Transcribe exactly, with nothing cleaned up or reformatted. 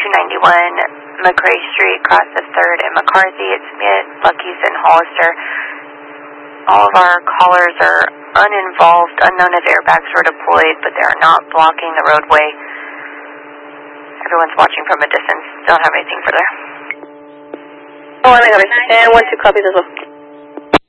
two ninety-one McRae Street, cross of third and McCarthy. It's Smith, Lucky's, and Hollister. All of our callers are uninvolved, unknown if airbags were deployed, but they are not blocking the roadway. Everyone's watching from a distance. Don't have anything further. Oh, I got it. And one, two copies as well.